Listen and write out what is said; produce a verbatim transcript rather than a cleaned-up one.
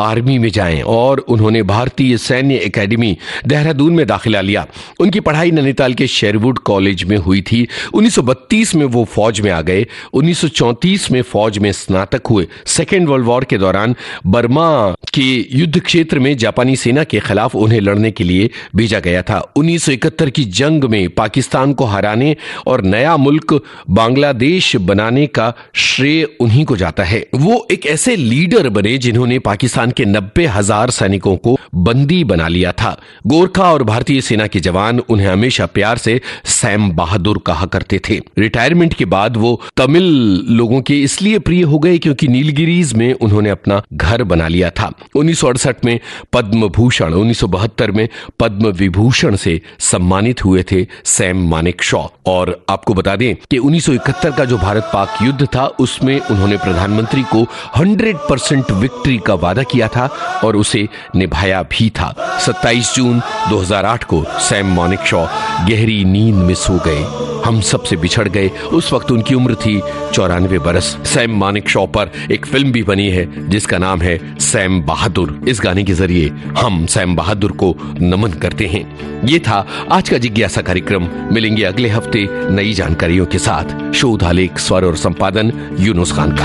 Army में जाएं और उन्होंने भारतीय सैन्य एकेडमी देहरादून में दाखिला लिया। उनकी पढ़ाई नैनीताल के शेरवुड कॉलेज में हुई थी। उन्नीस सौ बत्तीस में वो फौज में आ गए। उन्नीस सौ चौंतीस में फौज में स्नातक हुए। सेकेंड वर्ल्ड वॉर के दौरान बर्मा के युद्ध क्षेत्र में जापानी सेना के खिलाफ उन्हें लड़ने के लिए भेजा गया था। उन्नीस सौ इकहत्तर की जंग में पाकिस्तान को हराने और नया मुल्क बांग्लादेश बनाने का श्रेय उन्हीं को जाता है। वो एक ऐसे लीडर बने जिन्होंने पाकिस्तान के नब्बे हजार सैनिकों को बंदी बना लिया था। गोरखा और भारतीय सेना के जवान उन्हें हमेशा प्यार से सैम बहादुर कहा करते थे। रिटायरमेंट के बाद वो तमिल लोगों के इसलिए प्रिय हो गए क्योंकि नीलगिरीज में उन्होंने अपना घर बना लिया था। उन्नीस सौ अड़सठ में पद्म भूषण, उन्नीस सौ बहत्तर में पद्म विभूषण से सम्मानित हुए थे सैम मानेकशॉ। और आपको बता दें कि उन्नीस सौ इकहत्तर का जो भारत पाक युद्ध था उसमें उन्होंने प्रधानमंत्री को सौ परसेंट विक्ट्री का वादा किया था और उसे निभाया भी था। सत्ताईस जून दो हज़ार आठ को सैम मानेकशॉ गहरी नींद में सो गए। हम सबसे बिछड़ गए। उस वक्त उनकी उम्र थी चौरानवे बरस। सैम मानेकशॉ पर एक फिल्म भी बनी है जिसका नाम है सैम बहादुर। इस गाने के जरिए हम सैम बहादुर को नमन करते हैं। ये था आज का जिज्ञासा कार्यक्रम। मिलेंगे अगले हफ्ते नई जानकारियों के साथ। शोध, आलेख, स्वर और संपादन यूनुस खान का।